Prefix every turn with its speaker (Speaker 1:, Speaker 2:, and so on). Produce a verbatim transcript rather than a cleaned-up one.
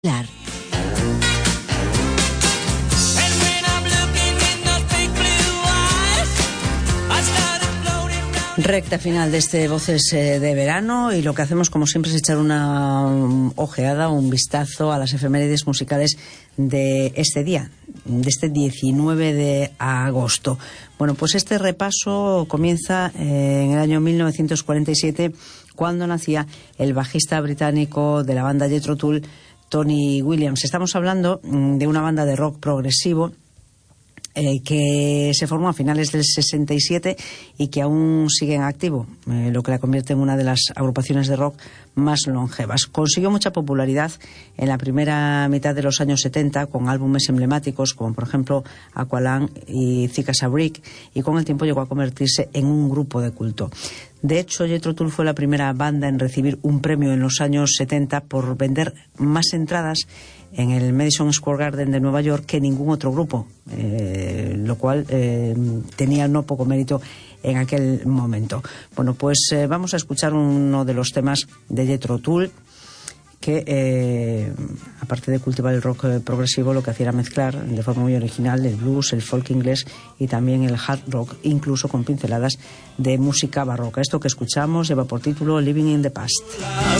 Speaker 1: Recta final de este Voces de Verano, y lo que hacemos como siempre es echar una ojeada, un vistazo a las efemérides musicales de este día, de este diecinueve de agosto. Bueno, pues este repaso comienza en el año mil novecientos cuarenta y siete, cuando nacía el bajista británico de la banda Jethro Tull, Tony Williams. Estamos hablando de una banda de rock progresivo Eh, que se formó a finales del sesenta y siete y que aún sigue en activo, eh, lo que la convierte en una de las agrupaciones de rock más longevas. Consiguió mucha popularidad en la primera mitad de los años setenta con álbumes emblemáticos como por ejemplo Aqualung y Thick as a Brick, y con el tiempo llegó a convertirse en un grupo de culto. De hecho, Jethro Tull fue la primera banda en recibir un premio en los años setenta por vender más entradas en el Madison Square Garden de Nueva York que ningún otro grupo, eh, lo cual eh, tenía no poco mérito en aquel momento. Bueno, pues eh, vamos a escuchar uno de los temas de Jethro Tull que, eh, aparte de cultivar el rock eh, progresivo, lo que hacía era mezclar de forma muy original el blues, el folk inglés y también el hard rock, incluso con pinceladas de música barroca. Esto que escuchamos lleva por título Living in the Past.